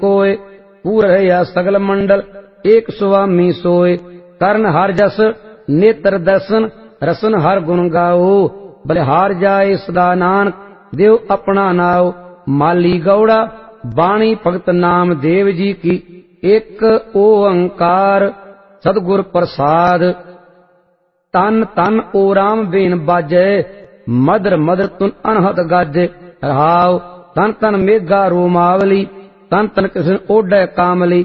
कोय। पूर रहिया सगल मंडल एक स्वामी सोय। करण हर जस नेत्र दर्शन रसन हर गुण गाओ। बलिहार जाए सदा नानक देव अपना नाओ। माली गौड़ा बाणी भगत नाम देव जी की। एक ओंकार सतगुर प्रसाद। तन तन ओ राम बेन बाजै मदर मदर तुन अनहत गाजे। रहाओ तन तन मेघा रोमावली तन तन कृष्ण ओढै कामली।